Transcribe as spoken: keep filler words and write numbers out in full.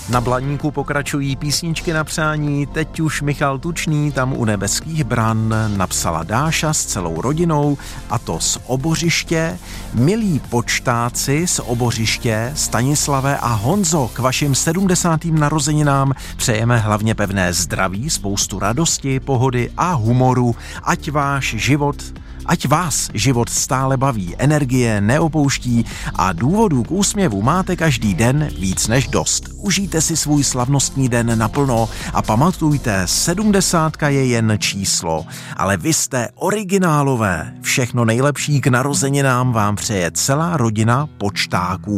Na Blaníku pokračují písničky na přání, teď už Michal Tučný tam u Nebeských bran napsala Dáša s celou rodinou, a to z Obořiště. Milí počtáci z Obořiště, Stanislave a Honzo, k vašim sedmdesátým narozeninám přejeme hlavně pevné zdraví, spoustu radosti, pohody a humoru, ať váš život Ať vás život stále baví, energie neopouští a důvodů k úsměvu máte každý den víc než dost. Užijte si svůj slavnostní den naplno a pamatujte, sedmdesátka je jen číslo, ale vy jste originálové. Všechno nejlepší k narozeninám vám přeje celá rodina počtáků.